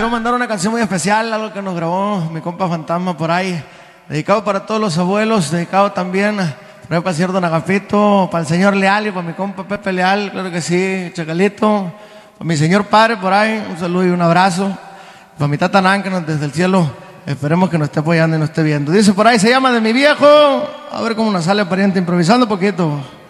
Quiero mandar una canción muy especial, algo que nos grabó mi compa Fantasma por ahí, dedicado para todos los abuelos, dedicado también por ahí para el señor Don Agapito, para el señor Leal y para mi compa Pepe Leal, claro que sí, Chacalito, para mi señor padre por ahí, un saludo y un abrazo, para mi tata Nan, que desde el cielo esperemos que nos esté apoyando y nos esté viendo. Dice por ahí, se llama De mi viejo, a ver cómo nos sale pariente, improvisando un poquito.